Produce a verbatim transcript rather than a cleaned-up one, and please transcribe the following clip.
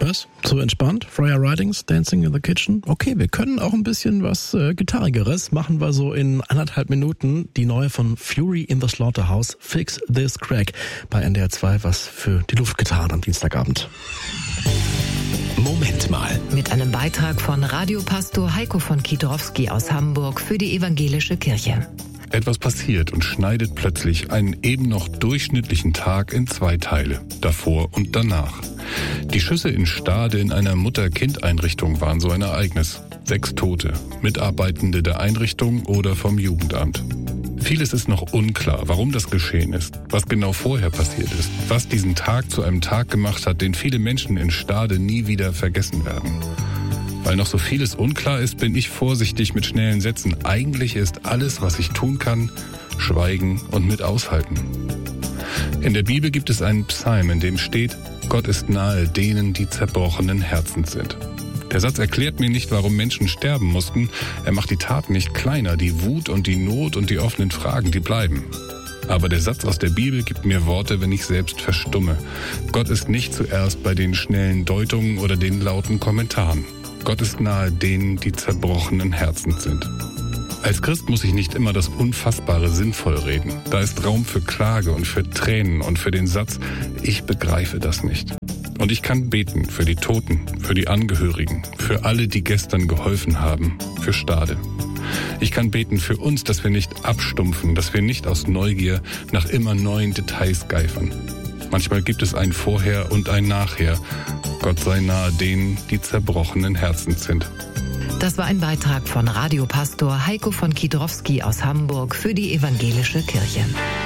Was? So entspannt? Freya Ridings, Dancing in the Kitchen? Okay, wir können auch ein bisschen was äh, Gitarrigeres. Machen wir so in anderthalb Minuten. Die neue von Fury in the Slaughterhouse, Fix This Crack, bei N D R zwei, was für die Luftgitarren am Dienstagabend. Moment mal. Mit einem Beitrag von Radiopastor Heiko von Kiedrowski aus Hamburg für die Evangelische Kirche. Etwas passiert und schneidet plötzlich einen eben noch durchschnittlichen Tag in zwei Teile, davor und danach. Die Schüsse in Stade in einer Mutter-Kind-Einrichtung waren so ein Ereignis. Sechs Tote, Mitarbeitende der Einrichtung oder vom Jugendamt. Vieles ist noch unklar, warum das geschehen ist, was genau vorher passiert ist, was diesen Tag zu einem Tag gemacht hat, den viele Menschen in Stade nie wieder vergessen werden. Weil noch so vieles unklar ist, bin ich vorsichtig mit schnellen Sätzen. Eigentlich ist alles, was ich tun kann, schweigen und mit aushalten. In der Bibel gibt es einen Psalm, in dem steht: Gott ist nahe denen, die zerbrochenen Herzens sind. Der Satz erklärt mir nicht, warum Menschen sterben mussten. Er macht die Taten nicht kleiner. Die Wut und die Not und die offenen Fragen, die bleiben. Aber der Satz aus der Bibel gibt mir Worte, wenn ich selbst verstumme. Gott ist nicht zuerst bei den schnellen Deutungen oder den lauten Kommentaren. Gott ist nahe denen, die zerbrochenen Herzens sind. Als Christ muss ich nicht immer das Unfassbare sinnvoll reden. Da ist Raum für Klage und für Tränen und für den Satz: Ich begreife das nicht. Und ich kann beten für die Toten, für die Angehörigen, für alle, die gestern geholfen haben, für Stade. Ich kann beten für uns, dass wir nicht abstumpfen, dass wir nicht aus Neugier nach immer neuen Details geifern. Manchmal gibt es ein Vorher und ein Nachher. Gott sei nahe denen, die zerbrochenen Herzens sind. Das war ein Beitrag von Radiopastor Heiko von Kiedrowski aus Hamburg für die Evangelische Kirche.